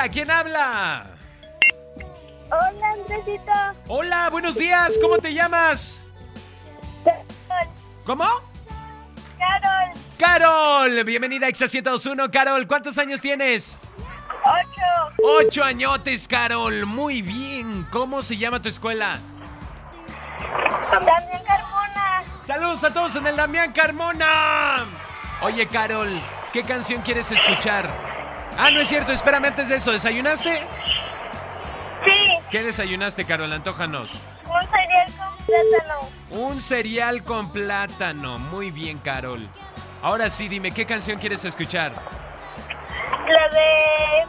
Hola, ¿quién habla? Hola, Andresito. Hola, buenos días, ¿cómo te llamas? Carol. ¿Cómo? Carol. Carol, bienvenida a Exa 102.1. Carol, ¿cuántos años tienes? 8. 8 añotes, Carol. Muy bien. ¿Cómo se llama tu escuela? Damián Carmona. Saludos a todos en el Damián Carmona. Oye, Carol, ¿qué canción quieres escuchar? Ah, no es cierto, espérame antes de eso. ¿Desayunaste? Sí. ¿Qué desayunaste, Carol? Antójanos. Un cereal con plátano. Un cereal con plátano. Muy bien, Carol. Ahora sí, dime, ¿qué canción quieres escuchar? La de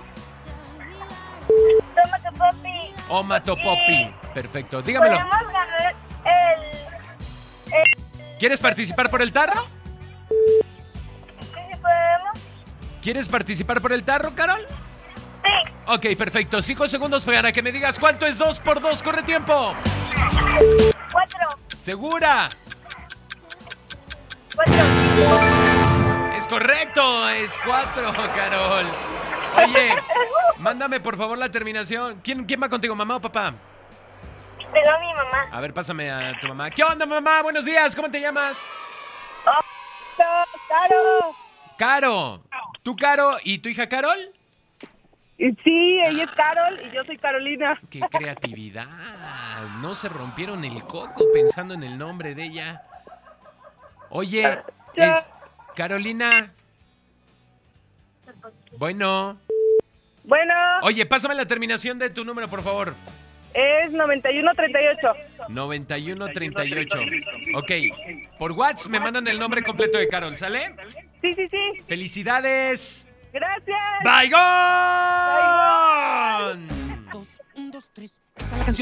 Tómate Poppy. Omatopopi. Perfecto, dígamelo. Podemos ganar ¿Quieres participar por el tarro? ¿Sí podemos? ¿Quieres participar por el tarro, Carol? Sí. Ok, perfecto. 5 segundos para que me digas cuánto es 2 por 2. ¡Corre tiempo! 4. ¿Segura? 4. Es correcto, es 4, Carol. Oye, mándame por favor la terminación. ¿Quién va contigo, mamá o papá? Tengo a mi mamá. A ver, pásame a tu mamá. ¿Qué onda, mamá? Buenos días, ¿cómo te llamas? Caro. Caro. ¿Tú, Caro, y tu hija, Carol? Sí, ella es Carol y yo soy Carolina. ¡Qué creatividad! No se rompieron el coco pensando en el nombre de ella. Oye, Carolina. Bueno. Bueno, Oye, pásame la terminación de tu número, por favor. es 9138. 9138. Ok. Por WhatsApp me mandan el nombre completo de Carol, ¿sale? Sí. ¡Felicidades! Gracias. ¡Baigón! 1, 2, 3.